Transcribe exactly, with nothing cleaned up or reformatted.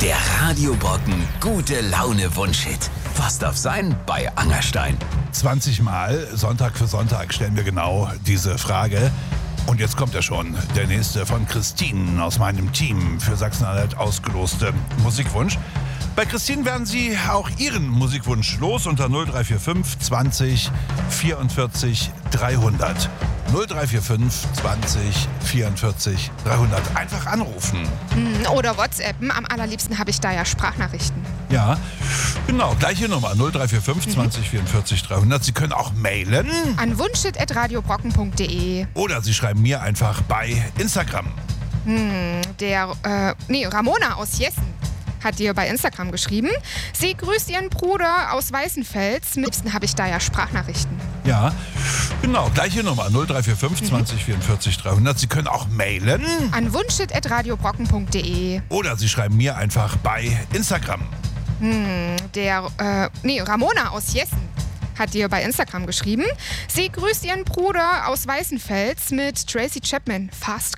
Der Radio Brocken gute Laune Wunschhit. Was darf sein bei Angerstein? zwanzig Mal, Sonntag für Sonntag, stellen wir genau diese Frage. Und jetzt kommt er schon, der nächste von Christine aus meinem Team für Sachsen-Anhalt ausgeloste Musikwunsch. Bei Christine werden Sie auch Ihren Musikwunsch los unter null drei vier fünf zwanzig vierundvierzig dreihundert. null drei vier fünf zwanzig vierundvierzig dreihundert. Einfach anrufen. Oder WhatsAppen. Am allerliebsten habe ich da ja Sprachnachrichten. Ja, genau. Gleiche Nummer. null drei vier fünf zwanzig vierundvierzig dreihundert. Sie können auch mailen. An wunschhit at radiobrocken punkt de. Oder Sie schreiben mir einfach bei Instagram. Hm, der, äh, nee, Ramona aus Jessen hat dir bei Instagram geschrieben. Sie grüßt ihren Bruder aus Weißenfels. Am liebsten habe ich da ja Sprachnachrichten. Ja, genau. Gleiche Nummer. null drei vier fünf zwanzig vierundvierzig dreihundert. Sie können auch mailen. An wunschhit at radiobrocken punkt de. Oder Sie schreiben mir einfach bei Instagram. Hm, der, äh, nee, Ramona aus Jessen hat dir bei Instagram geschrieben. Sie grüßt ihren Bruder aus Weißenfels mit Tracy Chapman. Fast